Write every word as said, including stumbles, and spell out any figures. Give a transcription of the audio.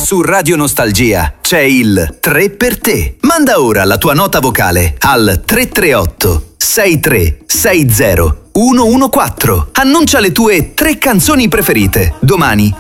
Su Radio Nostalgia c'è il tre per te. Manda ora la tua nota vocale al tre tre otto sei tre sei zero uno uno quattro. Annuncia le tue tre canzoni preferite. Domani